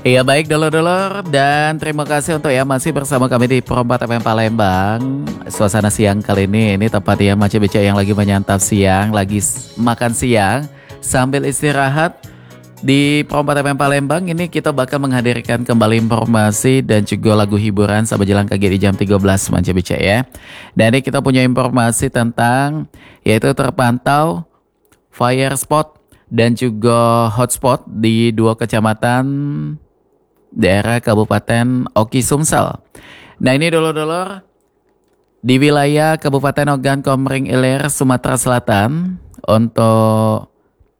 Iya baik dulur-dulur dan terima kasih untuk yang masih bersama kami di Pro 4 FM Palembang. Suasana siang kali ini tempat yang macam beca yang lagi menyantap siang, lagi makan siang sambil istirahat di Pro 4 FM Palembang. Ini kita bakal menghadirkan kembali informasi dan juga lagu hiburan sampai jalan kaki di jam 13 macam beca ya. Dan ini kita punya informasi tentang yaitu terpantau fire spot dan juga hotspot di dua kecamatan daerah Kabupaten Oki Sumsel. Nah ini dulur-dulur di wilayah Kabupaten Ogan Komering Ilir, Sumatera Selatan. Untuk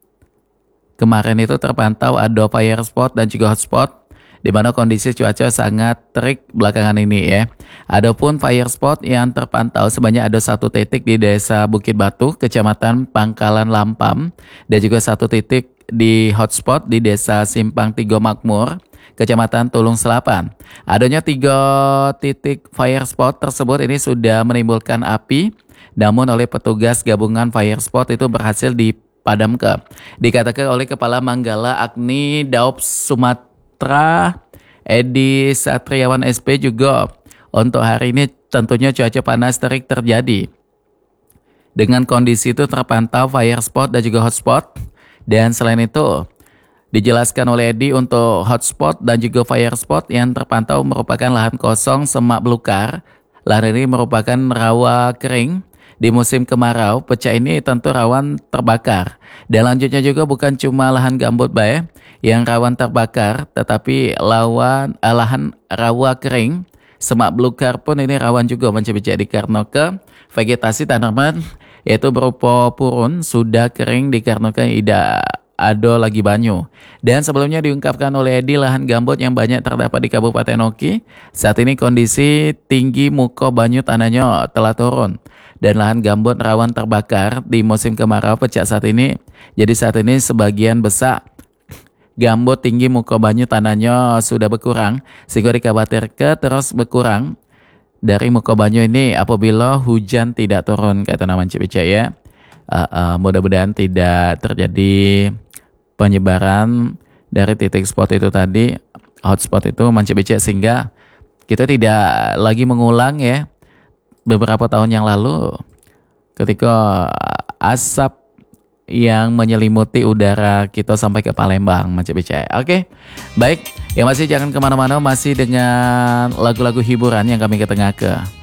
kemarin itu terpantau ada fire spot dan juga hotspot di mana kondisi cuaca sangat terik belakangan ini ya. Adapun fire spot yang terpantau sebanyak ada satu titik di Desa Bukit Batu, Kecamatan Pangkalan Lampam, dan juga satu titik di hotspot di Desa Simpang Tigo Makmur, Kecamatan Tulung Selapan. Adanya 3 titik fire spot tersebut ini sudah menimbulkan api, namun oleh petugas gabungan fire spot itu berhasil dipadamkan. Dikatakan oleh Kepala Manggala Agni Daob Sumatera Edi Satriawan SP juga untuk hari ini tentunya cuaca panas terik terjadi. Dengan kondisi itu terpantau fire spot dan juga hotspot. Dan selain itu dijelaskan oleh Edi untuk hotspot dan juga fire spot yang terpantau merupakan lahan kosong semak belukar. Lahan ini merupakan rawa kering di musim kemarau. Pecah ini tentu rawan terbakar. Dan lanjutnya juga bukan cuma lahan gambut bae yang rawan terbakar, tetapi lahan rawa kering semak belukar pun ini rawan juga menjadi dikarenakan vegetasi tanaman yaitu berupa purun sudah kering dikarenakan tidak ada lagi banyu. Dan sebelumnya diungkapkan oleh Edi, lahan gambut yang banyak terdapat di Kabupaten Oki saat ini kondisi tinggi muka banyu tanahnya telah turun dan lahan gambut rawan terbakar di musim kemarau pecah saat ini. Jadi saat ini sebagian besar gambut tinggi muka banyu tanahnya sudah berkurang sehingga dikhawatirkan terus berkurang dari muka banyu ini apabila hujan tidak turun, kata nama Cipica ya. Mudah-mudahan tidak terjadi penyebaran dari titik spot itu tadi, hotspot itu Cipica, sehingga kita tidak lagi mengulang ya beberapa tahun yang lalu ketika asap yang menyelimuti udara kita sampai ke Palembang Cipica. Oke, baik. Yang masih jangan kemana-mana, masih dengan lagu-lagu hiburan yang kami ketengahkan.